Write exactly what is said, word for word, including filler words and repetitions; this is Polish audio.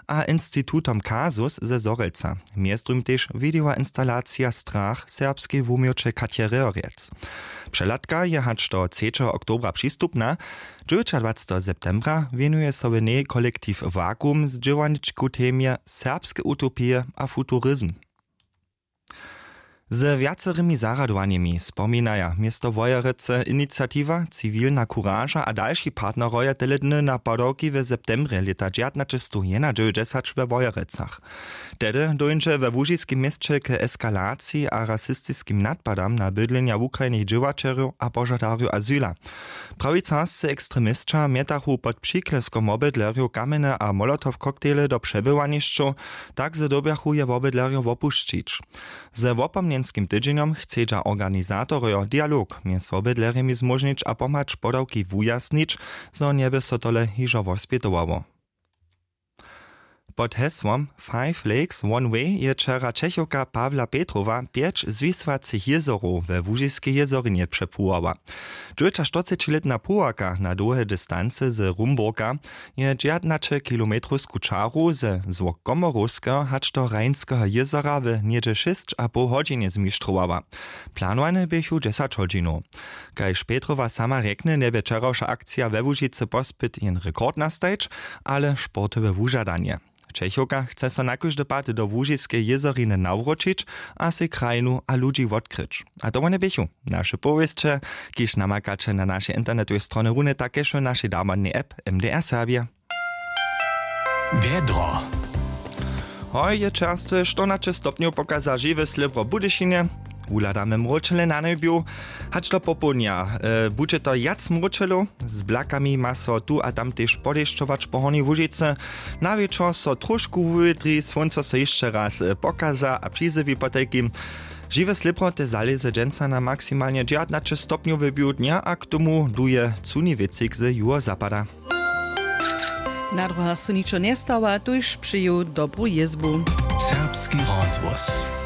a Institutom Kazus ze Zorelca. Miestrum też widiowa instalacja Strach serbskiej wumiocze Katjereriec. Przelatka je hacz do trzeciego oktobra przystupna, dwudziestego septembra wienuje sobie nie kolektyw Vakuum z dziełaniczku temie serbskie utopie a futuryzm. Z wiacerymi zaradowaniami spominaja miesto Wojeryce inicjatywa Cywilna Kuraża a dalsi partneroje teledny na padowki w septembrze lata dziewiętnaście dziewięćdziesiąt we Wojerycach. Tedy dojdzie we Łużiskim mieście k eskalacji a rasistyskim nadpadam na bydlenia w Ukrainie dziewaczerów a pożadariów azyla. Prawicarscy ekstremistka mietachu pod przykleskom obydlerju kamene a molotow koktejle do przebywaniszczu, tak ze dobiachu je obydlerju opuścić. Ze wopomnienskim tydzieniom chcedza organizatorio dialog między obydlerjemi zmożnić a pomacz podawki wujasnić, zo nieby so tole hižo wospětowało. Pod hesłom Five Lakes One Way je wczera Czechowka Pawla Petrowa pięć zwisłacych jezorów we Łużyskiej jezorinie przepływała. dwudziestoletnia pułaka na długie dystanse z Rumburka je dziewiętnaście kilometrów z Kuczaru ze złok Komorowskiego hacz do Rajnskiego jezora w niedzie sześć a pół godziny zmistrowała. Planowane bychu dziesięć godzinów. Kajż Petrowa sama rekne, nie wieczorowsza akcja we Łużyce pospyt jen rekord nastajć, ale sportowe wużadanie. Czechowka chce so na każdy pat do Łużyskiej jezoriny nawrócić, a se krajinu a ludzi odkryć. A to one bychu. Nasze powieście, kiż namakacze na naszej internetowej stronie runy takeż w naszej darmodnej app M D R Serbia. Wiedro. Hoj je czerstwe czternaście stopniów pokaza żywe slibro Budyšinie. Uladamy mročele na nebiu, hacz do popołudnia. E, Bude to jac mročelo, z blakami ma so tu a tam też podešťovač po Hornej Łužice. Na wieczór so trošku wydri, słońce so jeszcze raz pokaza a przyzywi potajki. Żywe slibro te zaleze dżęca na maksymalnie dziewiętnaście stopniów wybiu dnia, a k tomu duje cuni wiecik z juho zapada. Na druhach se ničo nestała, tuž přiju dobrú jezbu. Serbski rozvoz.